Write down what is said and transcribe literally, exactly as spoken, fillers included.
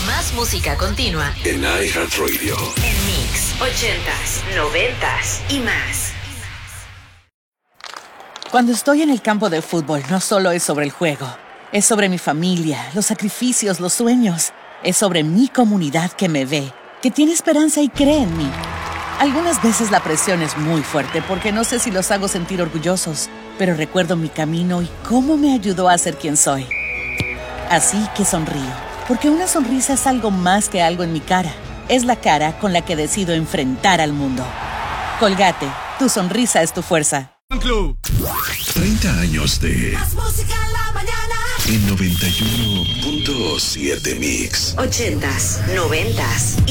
Más música continua en iHeartRadio. En Mix, ochentas, noventas y más. Cuando estoy en el campo de fútbol, no solo es sobre el juego. Es sobre mi familia, los sacrificios, los sueños. Es sobre mi comunidad que me ve, que tiene esperanza y cree en mí. Algunas veces la presión es muy fuerte porque no sé si los hago sentir orgullosos, pero recuerdo mi camino y cómo me ayudó a ser quien soy. Así que sonrío, porque una sonrisa es algo más que algo en mi cara. Es la cara con la que decido enfrentar al mundo. Colgate, tu sonrisa es tu fuerza. Club. treinta años de Más música en la mañana. En noventa y uno punto siete Mix. Ochentas, noventas y